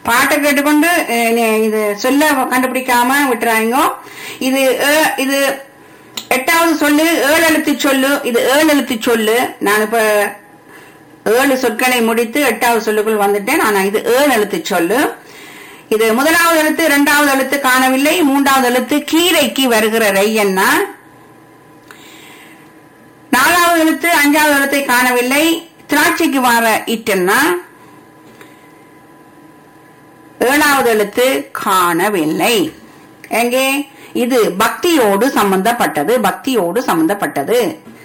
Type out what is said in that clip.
பாட்டை கேட்டுக்கொண்டு இது சொல்ல கண்டுபிடிக்காம விட்டுறாங்க. இது இது 8வது சொல்லு 7 எழுத்து சொல்லு. இது 7 எழுத்து சொல்லு. நான் இப்ப 7 சொற்களை முடித்து 8வது சொல்லுக்குள் வந்துட்டேன். ஆனா இது 7 எழுத்து சொல்லு. இது 1வது எழுத்து 2வது எழுத்து காணவில்லை. 3வது எழுத்து கீரைக்கு வருகிற ரையன்னா. 4வது எழுத்து 5வது எழுத்தை காணவில்லை. திராட்சைக்கு வர இட்டன்னா. 7வது எழுத்து காணவில்லை. எங்கே? இது பக்தியோடு சம்பந்தப்பட்டது. பக்தியோடு சம்பந்தப்பட்டது.